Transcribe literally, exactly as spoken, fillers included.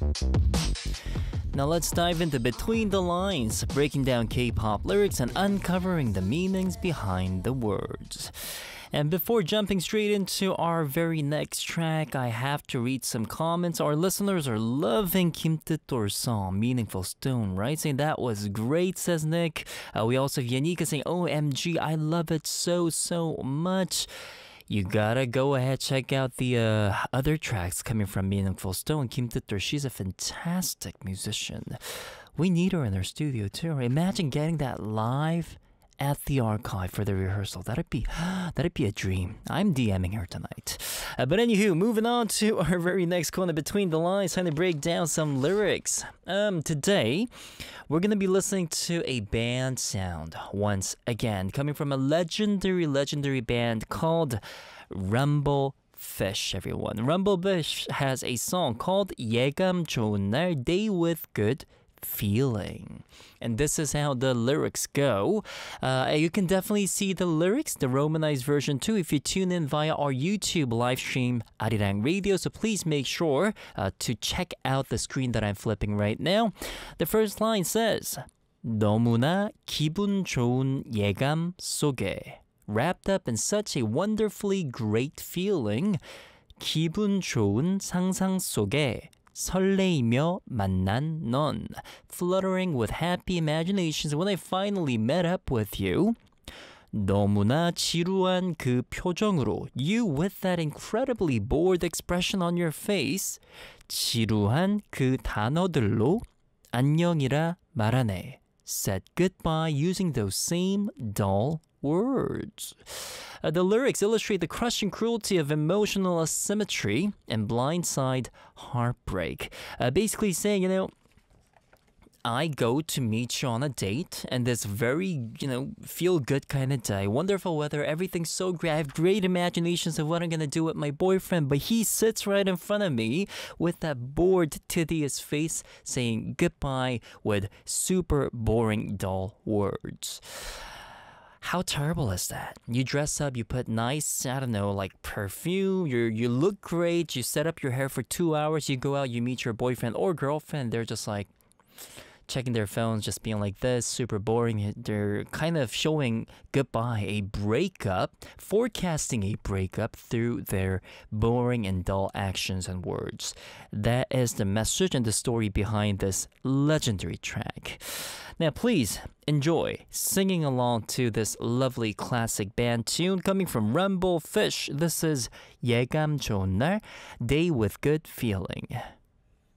Now let's dive into Between the Lines, breaking down K-pop lyrics and uncovering the meanings behind the words. And before jumping straight into our very next track, I have to read some comments. Our listeners are loving Kim Tae-tor's song, Meaningful Stone, right? Saying that was great, says Nick. Uh, we also have Yanika saying, O M G, I love it so, so much. You gotta go ahead, check out the uh, other tracks coming from Meaningful Stone. Kim Tae-tor, she's a fantastic musician. We need her in our studio too. Imagine getting that live at the archive for the rehearsal. That'd be that'd be a dream. I'm DMing her tonight. Uh, but anywho, moving on to our very next corner, Between the Lines, time to break down some lyrics. Um, today, we're gonna be listening to a band sound once again, coming from a legendary, legendary band called Rumble Fish, everyone. Rumble Fish has a song called 예감 좋은 날, Day with Good Feeling. And this is how the lyrics go. Uh, you can definitely see the lyrics, the romanized version too, if you tune in via our YouTube live stream, Arirang Radio. So please make sure uh, to check out the screen that I'm flipping right now. The first line says, 너무나 기분 좋은 예감 속에, wrapped up in such a wonderfully great feeling, 기분 좋은 상상 속에, 설레이며 만난 넌, fluttering with happy imaginations when I finally met up with you. 너무나 지루한 그 표정으로, you with that incredibly bored expression on your face, 지루한 그 단어들로 안녕이라 말하네, said goodbye using those same dull words. Uh, the lyrics illustrate the crushing cruelty of emotional asymmetry and blindside heartbreak. Uh, basically saying, you know, I go to meet you on a date and this very, you know, feel-good kind of day. Wonderful weather, everything's so great. I have great imaginations of what I'm going to do with my boyfriend, but he sits right in front of me with that bored, tedious face saying goodbye with super boring, dull words. How terrible is that? You dress up, you put nice, I don't know, like perfume, you you look great, you set up your hair for two hours, you go out, you meet your boyfriend or girlfriend, they're just like checking their phones, just being like this, super boring. They're kind of showing goodbye, a breakup, forecasting a breakup through their boring and dull actions and words. That is the message and the story behind this legendary track. Now, please enjoy singing along to this lovely classic band tune coming from Rumble Fish. This is 예감 좋은 날, Day with Good Feeling.